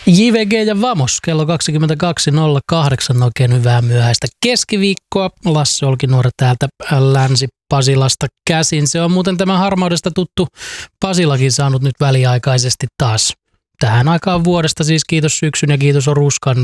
JVG ja Vamos, kello 22.08, oikein hyvää myöhäistä keskiviikkoa. Lasse Olkinuora täältä Länsi-Pasilasta käsin. Se on muuten tämä harmaudesta tuttu Pasilakin saanut nyt väliaikaisesti taas tähän aikaan vuodesta. Siis kiitos syksyn ja kiitos ruskan